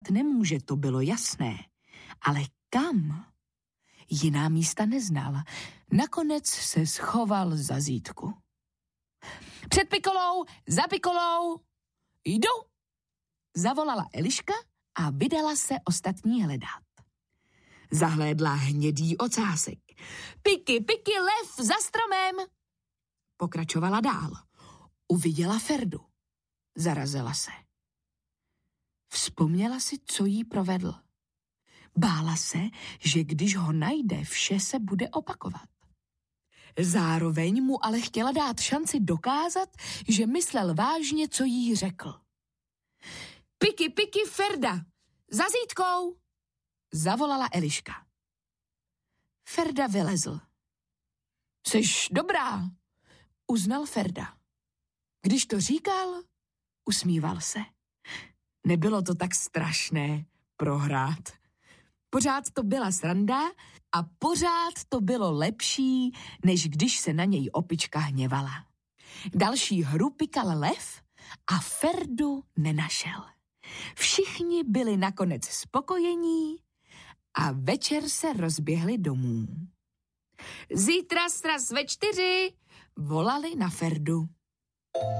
spát nemůže, to bylo jasné. Ale kam? Jiná místa neznal. Nakonec se schoval za zítku. Před Pikolou, za Pikolou. Jdu, zavolala Eliška a vydala se ostatní hledat. Zahlédla hnědý ocásek. Piky, Piky, lev za stromem. Pokračovala dál. Uviděla Ferdu. Zarazila se. Vzpomněla si, co jí provedl. Bála se, že když ho najde, vše se bude opakovat. Zároveň mu ale chtěla dát šanci dokázat, že myslel vážně, co jí řekl. Piky, Piky, Ferda, za zítkou, zavolala Eliška. Ferda vylezl. Seš dobrá, uznal Ferda. Když to říkal, usmíval se. Nebylo to tak strašné prohrát. Pořád to byla sranda a pořád to bylo lepší, než když se na něj opička hněvala. Další hru pikal lev a Ferdu nenašel. Všichni byli nakonec spokojení a večer se rozběhli domů. Zítra sraz ve 4 volali na Ferdu.